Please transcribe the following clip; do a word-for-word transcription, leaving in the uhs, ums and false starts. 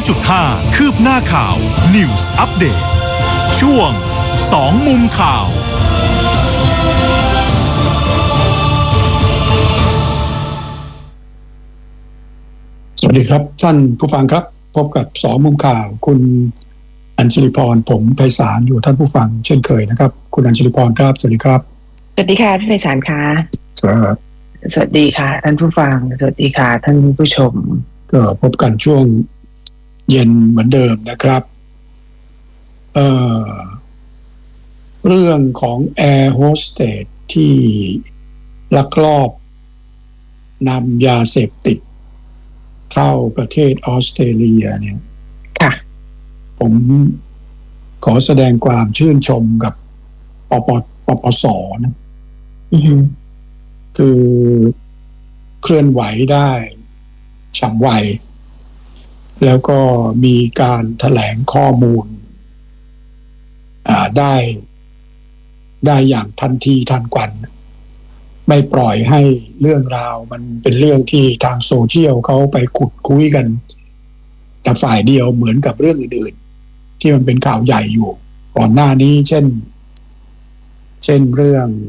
จุดห้า คืบหน้าข่าว News Update ช่วงสองมุมข่าวสวัสดีครับท่านผู้ฟังครับพบกับสองมุมข่าวคุณอัญชลีพรผมไพศาลอยู่ท่านผู้ฟังเช่นเคยนะครับคุณอัญชลีพรครับสวัสดีครับสวัสดีค่ะพี่ไพศาลค่ะครับสวัสดีค่ะท่านผู้ฟังสวัสดีค่ะท่านผู้ชมก็พบกันช่วงเย็นเหมือนเดิมนะครับเอ่อเรื่องของแอร์โฮสเตสที่ลักลอบนำยาเสพติดเข้าประเทศออสเตรเลียเนี่ยค่ะผมขอแสดงความชื่นชมกับปปปปสนะอือฮึคือเคลื่อนไหวได้ฉับไวแล้วก็มีการแถลงข้อมูลอ่าได้ได้อย่างทันทีทันควันไม่ปล่อยให้เรื่องราวมันเป็นเรื่องที่ทางโซเชียลเขาไปขุดคุยกันแต่ฝ่ายเดียวเหมือนกับเรื่องอื่นๆที่มันเป็นข่าวใหญ่อยู่ก่อนหน้านี้เช่นเช่นเรื่อง